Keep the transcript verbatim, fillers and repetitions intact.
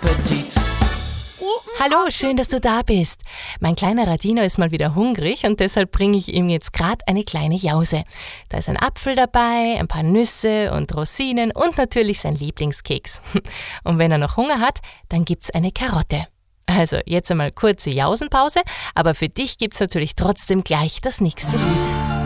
Appetit. Hallo, schön, dass du da bist. Mein kleiner Radino ist mal wieder hungrig und deshalb bringe ich ihm jetzt gerade eine kleine Jause. Da ist ein Apfel dabei, ein paar Nüsse und Rosinen und natürlich sein Lieblingskeks. Und wenn er noch Hunger hat, dann gibt's eine Karotte. Also jetzt einmal kurze Jausenpause, aber für dich gibt's natürlich trotzdem gleich das nächste Lied.